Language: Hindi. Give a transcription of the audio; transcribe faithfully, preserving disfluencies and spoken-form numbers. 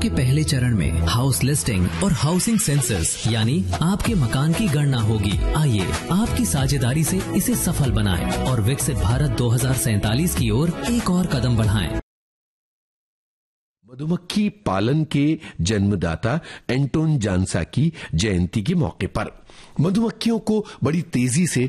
के पहले चरण में हाउस लिस्टिंग और हाउसिंग सेंसस यानी आपके मकान की गणना होगी। आइए आपकी साझेदारी से इसे सफल बनाएं और विकसित भारत दो हज़ार सैंतालीस की ओर एक और कदम बढ़ाएं। मधुमक्खी पालन के जन्मदाता एंटोन जानसा की जयंती के मौके पर मधुमक्खियों को बड़ी तेजी से